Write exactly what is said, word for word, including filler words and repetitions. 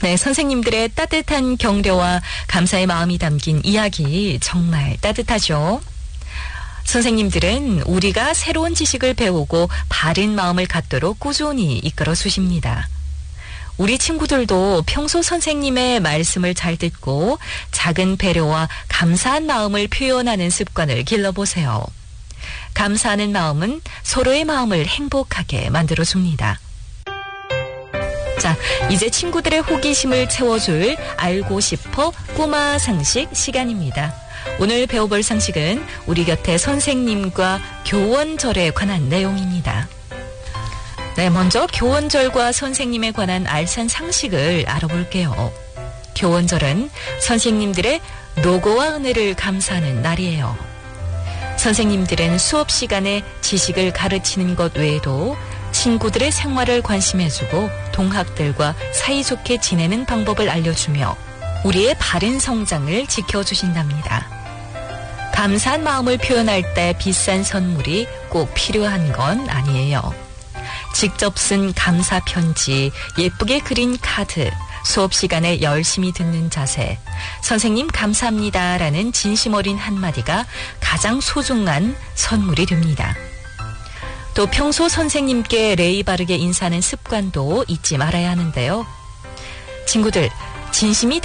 네, 선생님들의 따뜻한 격려와 감사의 마음이 담긴 이야기 정말 따뜻하죠. 선생님들은 우리가 새로운 지식을 배우고 바른 마음을 갖도록 꾸준히 이끌어 주십니다. 우리 친구들도 평소 선생님의 말씀을 잘 듣고 작은 배려와 감사한 마음을 표현하는 습관을 길러보세요. 감사하는 마음은 서로의 마음을 행복하게 만들어줍니다. 자, 이제 친구들의 호기심을 채워줄 알고 싶어 꼬마 상식 시간입니다. 오늘 배워볼 상식은 우리 곁에 선생님과 교원절에 관한 내용입니다. 네, 먼저 교원절과 선생님에 관한 알찬 상식을 알아볼게요. 교원절은 선생님들의 노고와 은혜를 감사하는 날이에요. 선생님들은 수업 시간에 지식을 가르치는 것 외에도 친구들의 생활을 관심해주고 동학들과 사이좋게 지내는 방법을 알려주며 우리의 바른 성장을 지켜주신답니다. 감사한 마음을 표현할 때 비싼 선물이 꼭 필요한 건 아니에요. 직접 쓴 감사 편지, 예쁘게 그린 카드, 수업 시간에 열심히 듣는 자세, 선생님 감사합니다라는 진심 어린 한마디가 가장 소중한 선물이 됩니다. 또 평소 선생님께 예의 바르게 인사하는 습관도 잊지 말아야 하는데요. 친구들, 진심이